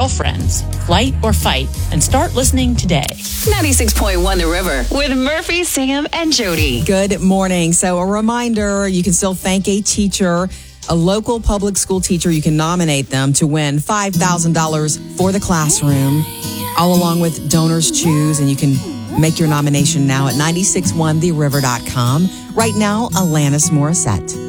Tell friends, flight or fight, and start listening today. 96.1 The River with Murphy, Sam, and Jody. Good morning. So a reminder, you can still thank a teacher, a local public school teacher. You can nominate them to win $5,000 for the classroom, all along with Donors Choose, and you can make your nomination now at 961theriver.com. Right now, Alanis Morissette.